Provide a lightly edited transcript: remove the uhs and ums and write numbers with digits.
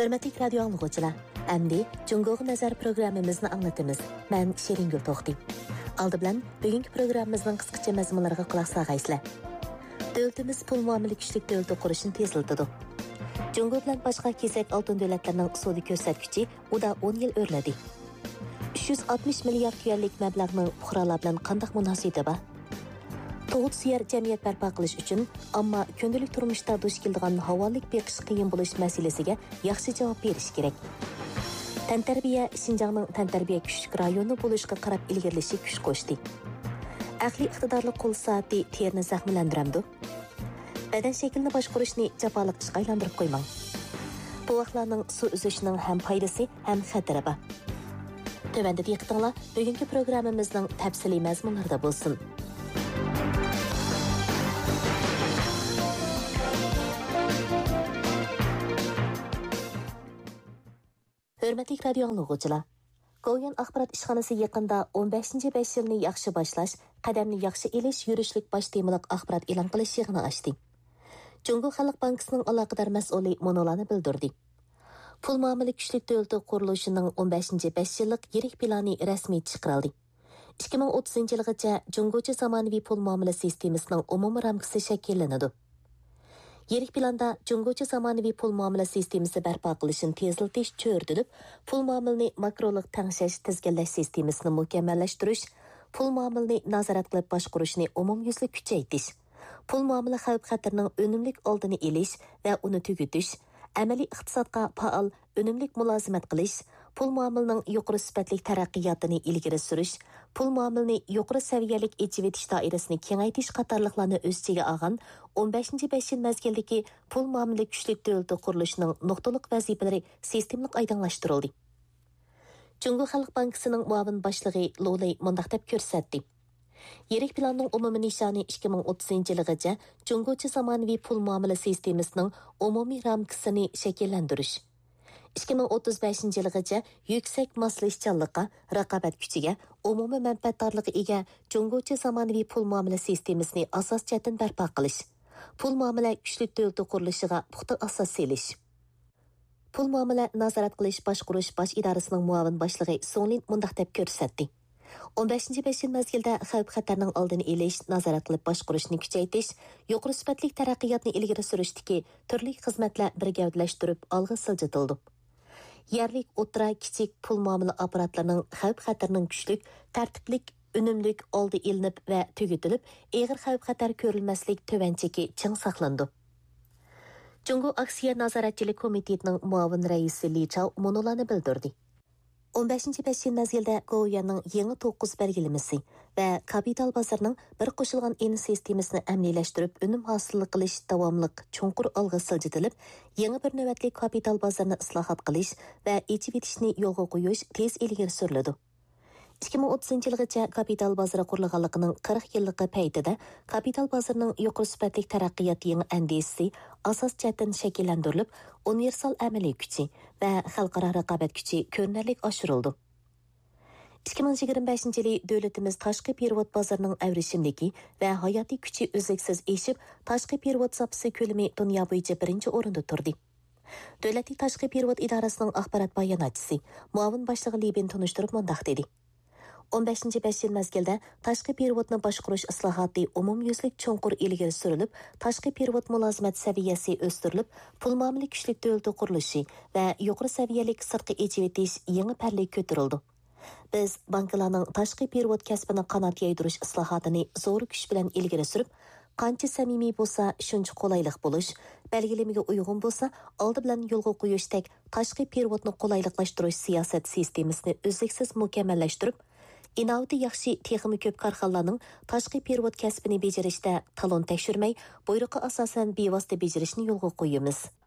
Hörmətli radio anlıqçılar, əmdi Cungoğu Nəzər proqramımızını anlatımız. Mən Şeringül Toxti. Aldı bilan bugünkü proqramımızın qısqacha məzmunlarına qulaq sağaysızlar. Dövlətimiz pul muamili güclük dövlət quruşunu teziltidi. Cungo bilan boshqa kesak altın dövlətlərinin iqtisodiy ko'rsatkichi uda 10 yil o'rladi. 360 milliard yuanlik mablag'ning fuqarolar bilan qanday munosabati bor? To'g'ri suyar jamiyat barpo qilish uchun ammo kundalik turmushda duch keladigan havolik beqish qiyin bo'lish masalasiga yaxshi javob berish kerak. Tantarbiya Şinjanning tantarbiya kuchlik rayoni bo'lishga qarab ilgirlishi kuch qo'shdi. Aqliy iqtidorli qo'l soati terni zaxmlandiramdi. Badan shaklini boshqarishni jafoliq ishga aylantirib qo'ymang. Bu vaqtlarning suv uzishining ham foydasi, ham xatari bor. Tövəndə diqqətinizlər bugünkü proqramımızın təfsili məzmunlarında bolsun. Hörmətli radio anlıqçılar, Goyan Axbarat İşxanası yaqında 15-5 yılını yaxşı başlaş, qədəmni yaxşı eliş, yürüşlük baş temiliq axbarat elan qilish yığını açdı. Cungo Xalq Bankasının əlaqədar məsulü monolarını bildirdi. Pul muamili güçlük dövleti quruluşunun 15-5 yıllık yirik planı resmi çıkarıldı. 2030 yılgacha Cungocha zamonaviy pul muamili sistemasining umumiy ramkasi shakllanadi. Yirik planda Cungocha zamonaviy pul muamili sistemasi barpo qilishni tezlatish cho'rtilib, pul muamilini makrolik tangshash tizginlash sistemasini mukammallashtirish, pul muamilini nazorat qilib boshqarishni umumyuzli kuchaytirish, pul muamili xavf-xatarning unumli oldini olish va uni tugutish, amaliy iqtisodga faol, unumlik mulozimat qilish, pul muamilining yuqori sifatli taraqqiyotini ilgari surish, pul muamilini yuqori saviyalik echivetish doirasini kengaytirish qatorliqlarni o'z ichiga olgan 15-5 yil mazgildagi pul muamili kuchlik dövleti qurilishining nuqtaliq vazifalari sistemlik aydınlashtirildi. Cungo Xalq Bankasının muavin boshlig'i Lolay mundaq deb ko'rsatdi. Yirik planning umumiy nishoni 2030 yilgacha Cungocha zamonaviy pul muamili sistemasining umumiy ramkasini shakllantirish. 2035 yilgacha yuksak moslashchanlikqa, raqobat kuchiga, umumiy manfaatdorlikqa ega Cungocha zamonaviy pul muamili sistemasini asos jihatdan barpo qilish. Pul muamili kuchlik dövleti qurilishiga puxta asos selish. Pul muamili nazorat qilish boshqarish bosh idorasining muavin boshlig'i Sonlin mundaq deb ko'rsatdi. 15-5 yil mazgilda xavf-xatarning oldini olish, nazorat qilib boshqarishni kuchaytirish, yuqori sifatli taraqqiyotni ilgari surishdagi turli xizmatlar bir gavdalashtirib olg'a siljitildi. Yerlik, o'tira, kichik pul muomala apparatlarining xavf-xatarning kuchlik, tartiblik, unumlik oldi ilinib va tugatilib, og'ir xavf-xatar ko'rilmaslik tovanchiki ching saqlandi. Cungo Aksiya Nazoratchilik Komitetining muavin raisi Li Chao monolarni bildirdi. 15-5 yil mazgilda Goyanning yangi 9 belgilamasi va kapital bozorining bir qo'shilgan en sistemasini amniylashtirib, unum hosil qilish davomliq chunqur olg'a siljitilib, yangi bir navbatli kapital bozorini islohot qilish va echib etishni yo'lga qo'yish tez ilgari suriladi. 2030 yilgacha kapital bozori qurilganligining 40 yillik paytida kapital bozorining yuqori sifatli taraqqiyot yangi andisi asos jihatdan shakllantirilib, universal amaliy kuchi va xalqaro raqobat kuchi ko'rinarli oshirildi. 2025 yili davlatimiz tashqi perevod bozorining avrishimligi va hayotiy kuchi uzluksiz eshib, tashqi perevod sohasi ko'lami dunyo bo'yicha birinchi o'rinda turdi. Davlatning tashqi perevod idorasining axborot bayonotchisi muavin boshlig'i Libin tunishtirib mundaq dedi. 15-5 yil mazgilda tashqi perevodni boshqarish islohoti umumyuzlik chunqur ilgari surilib, tashqi perevod mulozimat saviyasi o'stirilib, pul muomili kuchlik dövleti qurilishi va yuqori saviyalik sirtqi echivetish yangi parlik ko'tarildi. Biz bankalarning tashqi perevod kasbini qanot yaydirish islohotini zo'r kuch bilan ilgari surib, qancha samimiy bo'lsa, shuncha qulaylik bo'lish, belgilamaga uyg'un bo'lsa, oldi bilan yo'lga qo'yishdek tashqi perevodni qulayliklashtirish siyosat sistemasini uzluksiz mukammallashtirib, inovati yaxshi texnik ko'p korxonalarning tashqi perevod kasbini bajarishda talon tekshirmay, buyruqqa asosan bevosita bajarishni yo'lga qo'yamiz.